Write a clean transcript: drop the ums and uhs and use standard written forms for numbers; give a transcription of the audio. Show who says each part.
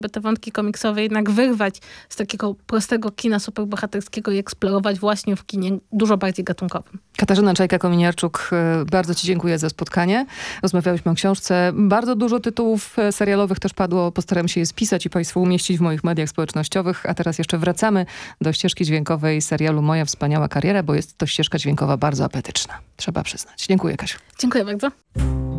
Speaker 1: by te wątki komiksowe jednak wyrwać z takiego prostego kina superbohaterskiego i eksplorować właśnie w kinie dużo bardziej gatunkowym.
Speaker 2: Katarzyna Czajka-Kominiarczuk, bardzo ci dziękuję za spotkanie. Rozmawiałyśmy o książce. Bardzo dużo tytułów serialowych też padło. Postaram się je spisać i państwu umieścić w moich mediach społecznościowych. A teraz jeszcze wracamy do ścieżki dźwiękowej serialu Moja wspaniała kariera, bo jest to ścieżka dźwiękowa bardzo apetyczna. Trzeba przyznać. Dziękuję, Kasiu.
Speaker 1: Dziękuję bardzo.